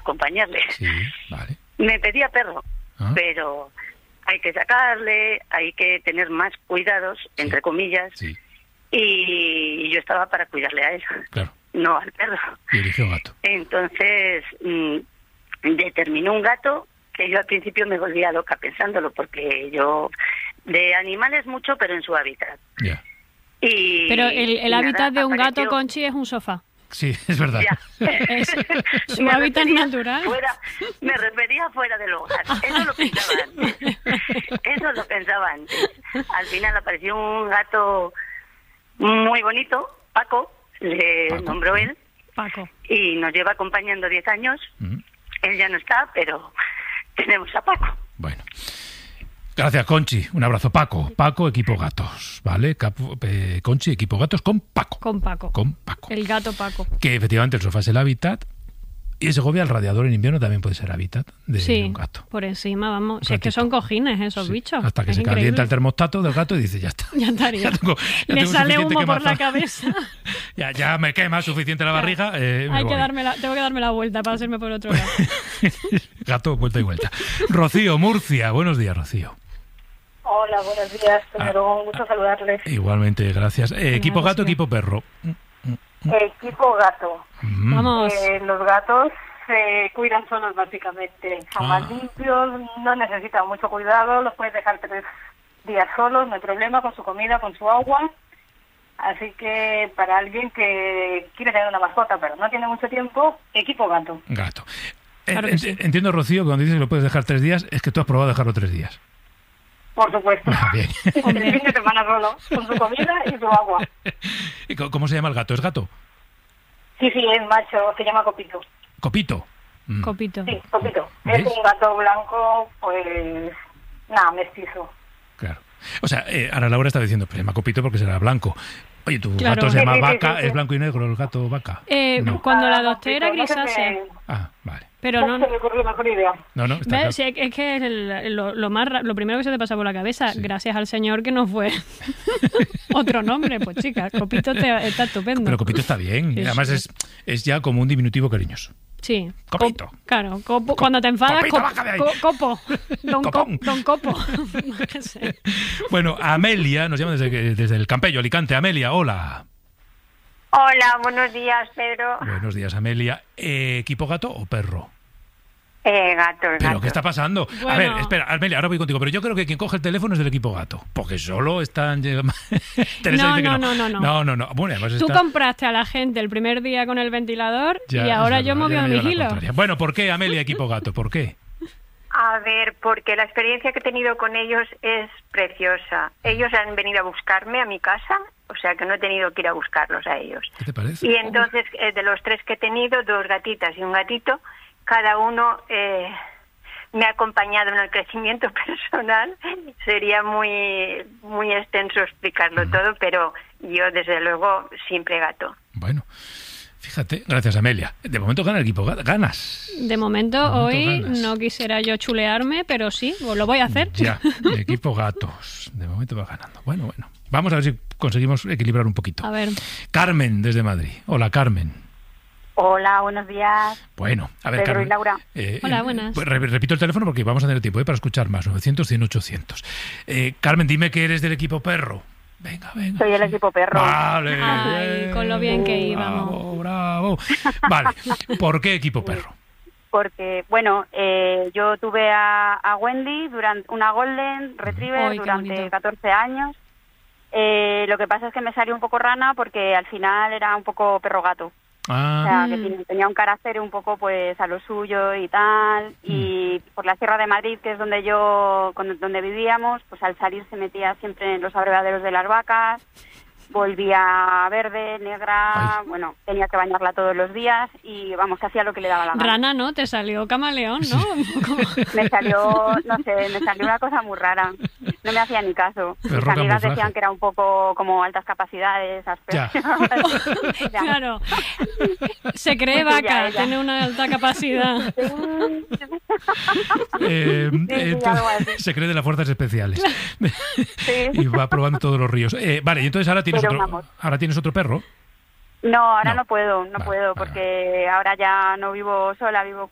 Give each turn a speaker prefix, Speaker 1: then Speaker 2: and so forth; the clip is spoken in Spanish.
Speaker 1: acompañarle.
Speaker 2: Sí, vale.
Speaker 1: Me pedía perro, pero hay que sacarle, hay que tener más cuidados, entre comillas, y yo estaba para cuidarle a él, no al perro.
Speaker 2: Y eligió gato.
Speaker 1: Entonces, determinó un gato que yo al principio me volvía loca pensándolo, porque yo de animales mucho, pero en su hábitat.
Speaker 2: Ya.
Speaker 3: Pero el hábitat de un gato, Conchi, es un sofá.
Speaker 2: Sí, es verdad.
Speaker 3: Su hábitat natural.
Speaker 1: Me refería fuera del hogar. Eso lo pensaba antes. Al final apareció un gato muy bonito, Paco, le nombró él.
Speaker 3: Paco.
Speaker 1: Y nos lleva acompañando 10 años. Él ya no está, pero tenemos a Paco.
Speaker 2: Bueno. Gracias, Conchi. Un abrazo, Paco. Paco, equipo gatos, ¿vale? Conchi, equipo gatos con Paco.
Speaker 3: Con Paco.
Speaker 2: Con Paco.
Speaker 3: El gato Paco.
Speaker 2: Que efectivamente el sofá es el hábitat. Y en Segovia el radiador en invierno también puede ser hábitat de un gato.
Speaker 3: Por encima, vamos. Si es que son cojines esos bichos.
Speaker 2: Hasta que se calienta el termostato del gato y dice, ya está.
Speaker 3: Ya estaría.
Speaker 2: Le
Speaker 3: sale humo por la cabeza.
Speaker 2: ya me quema suficiente la barriga.
Speaker 3: Tengo que darme la vuelta para hacerme por otro lado.
Speaker 2: Gato, vuelta y vuelta. Rocío, Murcia. Buenos días, Rocío.
Speaker 4: Hola, buenos días. Primero, un gusto saludarles.
Speaker 2: Igualmente, gracias. Equipo gato, equipo perro.
Speaker 4: Equipo gato.
Speaker 3: Vamos.
Speaker 4: Los gatos se cuidan solos, básicamente. Son más limpios, no necesitan mucho cuidado, los puedes dejar 3 días solos, no hay problema, con su comida, con su agua. Así que para alguien que quiere tener una mascota, pero no tiene mucho tiempo, equipo gato.
Speaker 2: Gato.
Speaker 3: Claro que sí.
Speaker 2: Entiendo, Rocío, que cuando dices que lo puedes dejar 3 días, es que tú has probado dejarlo 3 días.
Speaker 4: Por supuesto.
Speaker 2: Bien.
Speaker 4: El fin de semana solo, con su comida y su agua.
Speaker 2: ¿Y cómo se llama el gato? ¿Es gato?
Speaker 4: Sí, es macho, se llama Copito.
Speaker 2: ¿Copito?
Speaker 3: Copito.
Speaker 4: Sí, Copito.
Speaker 2: ¿Ves?
Speaker 4: Es un gato blanco, pues, mestizo.
Speaker 2: Claro. O sea, ahora Laura está diciendo, pues se llama Copito porque será blanco. Oye, ¿tu gato se llama Vaca? ¿Es blanco y negro el gato Vaca?
Speaker 3: No. Cuando la adopté era grisácea.
Speaker 2: Vale.
Speaker 3: Pero no.
Speaker 4: Se me ocurrió mejor idea.
Speaker 2: No, está claro.
Speaker 3: Sí, es que lo primero que se te pasa por la cabeza, gracias al Señor que no fue otro nombre, pues chica, Copito está estupendo.
Speaker 2: Pero Copito está bien.
Speaker 3: Sí,
Speaker 2: Además es ya como un diminutivo cariñoso.
Speaker 3: Sí.
Speaker 2: Copito.
Speaker 3: Claro, cuando te enfadas, Copo. Don Copo. No sé.
Speaker 2: Bueno, Amelia nos llama desde el Campello, Alicante. Amelia, hola.
Speaker 5: Hola, buenos días, Pedro.
Speaker 2: Buenos días, Amelia. ¿Equipo gato o perro?
Speaker 5: Gato.
Speaker 2: ¿Pero qué está pasando?
Speaker 3: Bueno.
Speaker 2: A ver, espera, Amelia, ahora voy contigo. Pero yo creo que quien coge el teléfono es del equipo gato. Porque solo están... Teresa dice que no. Bueno, además
Speaker 3: Tú compraste a la gente el primer día con el ventilador
Speaker 2: ya,
Speaker 3: y ahora yo moví a mi hilo.
Speaker 2: Bueno, ¿por qué, Amelia, equipo gato? ¿Por qué?
Speaker 5: A ver, porque la experiencia que he tenido con ellos es preciosa. Ellos han venido a buscarme a mi casa, o sea que no he tenido que ir a buscarlos a ellos.
Speaker 2: ¿Qué te parece?
Speaker 5: Y entonces, de los 3 que he tenido, 2 gatitas y un gatito, cada uno me ha acompañado en el crecimiento personal. Sería muy, muy extenso explicarlo todo, pero yo, desde luego, siempre gato.
Speaker 2: Bueno, fíjate, gracias, Amelia. De momento gana el equipo, ganas.
Speaker 3: De momento hoy ganas. No quisiera yo chulearme, pero sí, lo voy a hacer.
Speaker 2: Ya, el equipo gatos. De momento va ganando. Bueno. Vamos a ver si conseguimos equilibrar un poquito.
Speaker 3: A ver.
Speaker 2: Carmen, desde Madrid. Hola, Carmen.
Speaker 4: Hola, buenos días.
Speaker 2: Bueno, a ver,
Speaker 4: Pedro
Speaker 2: Carmen.
Speaker 4: y Laura.
Speaker 3: Hola, buenas.
Speaker 2: Pues repito el teléfono porque vamos a tener tiempo para escuchar más. 900, 100, 800. Carmen, dime que eres del equipo perro. Venga.
Speaker 4: Soy el equipo perro.
Speaker 2: Vale.
Speaker 3: Ay, con lo bien que íbamos.
Speaker 2: Bravo. Vale, ¿por qué equipo perro?
Speaker 4: Porque, bueno, yo tuve a Wendy, una Golden Retriever, durante 14 años. Lo que pasa es que me salió un poco rana porque al final era un poco perro gato. O sea, que tenía un carácter un poco pues a lo suyo y tal. Y por la Sierra de Madrid, que es donde vivíamos, pues al salir se metía siempre en los abrevaderos de las vacas. Volvía verde, negra. Ay. Bueno, tenía que bañarla todos los días y vamos, que hacía lo que le daba la gana.
Speaker 3: Rana, ¿no? Te salió camaleón, ¿no?
Speaker 4: Me salió una cosa muy rara. No me hacía ni caso. Mis amigas decían que era un poco como altas capacidades,
Speaker 3: Claro. Se cree vaca, tiene una alta capacidad.
Speaker 2: Se cree de las fuerzas especiales. Y va probando todos los ríos. Vale, y entonces ahora tienes otro perro.
Speaker 4: No, ahora no puedo, porque ahora ya no vivo sola, vivo